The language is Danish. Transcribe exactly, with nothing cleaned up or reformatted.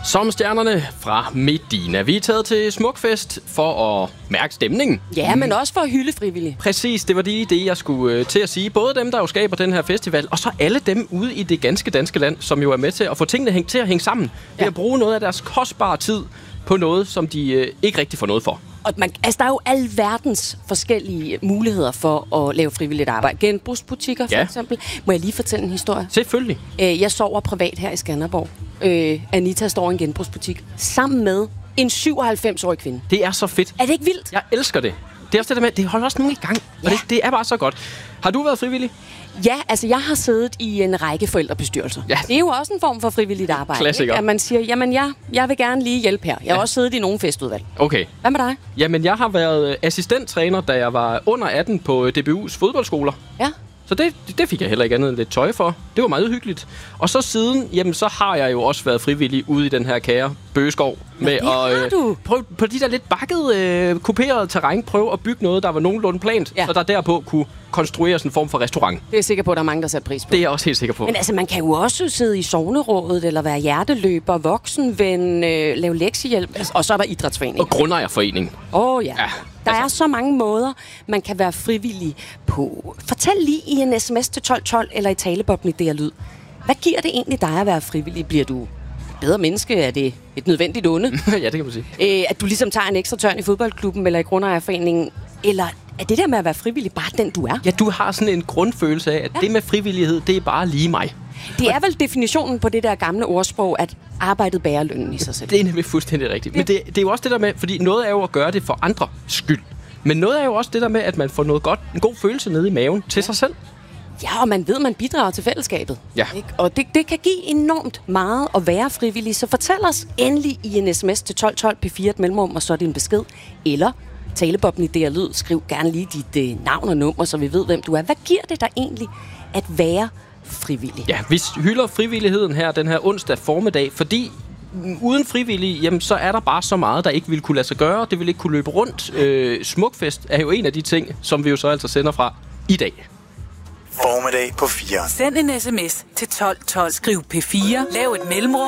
Som stjernerne fra Medina. Vi er taget til Smukfest for at mærke stemningen. Ja, men også for at hylde frivillige. Præcis, det var lige det, jeg skulle øh, til at sige. Både dem, der jo skaber den her festival, og så alle dem ude i det ganske danske land, som jo er med til at få tingene hængt til at hænge sammen. Ved ja. at bruge noget af deres kostbare tid på noget, som de øh, ikke rigtig får noget for. Og man, altså, der er jo alverdens forskellige muligheder for at lave frivilligt arbejde. Genbrugsbutikker for ja. eksempel. Må jeg lige fortælle en historie? Selvfølgelig. Øh, jeg sover privat her i Skanderborg. Øh, Anita står i en genbrugsbutik sammen med en syvoghalvfems-årig kvinde. Det er så fedt. Er det ikke vildt? Jeg elsker det. Det er også det der med, det holder også nogen i gang. Ja. Og det, det er bare så godt. Har du været frivillig? Ja, altså jeg har siddet i en række forældrebestyrelser. Ja. Det er jo også en form for frivilligt arbejde. Klassiker. Ikke? At man siger, jamen jeg, jeg vil gerne lige hjælpe her. Jeg har ja. også siddet i nogle festudvalg. Okay. Hvad med dig? Jamen jeg har været assistenttræner, da jeg var under atten på D B U's fodboldskoler. Ja. Så det, det fik jeg heller ikke andet end lidt tøj for. Det var meget hyggeligt. Og så siden, jamen så har jeg jo også været frivillig ude i den her kære bøgeskov. Med at øh, du. prøve på de der lidt bakkede, øh, kuperede terræn, prøve at bygge noget, der var nogenlunde plant, ja. så der derpå kunne konstrueres en form for restaurant. Det er jeg sikker på, at der er mange, der sætter pris på. Det er jeg også helt sikker på. Men altså, man kan jo også sidde i sognerådet, eller være hjerteløber, voksenven, øh, lave lektiehjælp, altså, og så er der idrætsforening. Og grundejerforening. Åh oh, ja. ja. Der altså. er så mange måder, man kan være frivillig på. Fortæl lige i en sms til tolv tolv eller i talebobben i D R Lyd. Hvad giver det egentlig dig at være frivillig? Bliver du et bedre menneske? Er det et nødvendigt onde? Ja, det kan man sige. Æ, at du ligesom tager en ekstra tørn i fodboldklubben eller i grundejerforeningen? Eller er det der med at være frivillig bare den, du er? Ja, du har sådan en grundfølelse af, at ja. det med frivillighed, det er bare lige mig. Det er vel definitionen på det der gamle ordsprog, at arbejdet bærer lønnen i sig selv. Det er nemlig fuldstændig rigtigt. Men det, det er jo også det der med, fordi noget er jo at gøre det for andre skyld. Men noget er jo også det der med, at man får noget godt, en god følelse nede i maven til ja. sig selv. Ja, og man ved, at man bidrager til fællesskabet. Ja. Ikke? Og det, det kan give enormt meget at være frivillig. Så fortæl os endelig i en sms til tolv tolv P fire et mellemrum, og så er det en besked. Eller talebobben i D R Lyd. Skriv gerne lige dit uh, navn og nummer, så vi ved, hvem du er. Hvad giver det dig egentlig at være frivillig? Ja, vi hylder frivilligheden her den her onsdag formiddag, fordi uden frivillige, jamen, så er der bare så meget, der ikke vil kunne lade sig gøre. Det vil ikke kunne løbe rundt. Øh, Smukfest er jo en af de ting, som vi jo så altså sender fra i dag. Formiddag på fire. Send en sms til tolv tolv. Skriv P fire. Lav et mellemrum.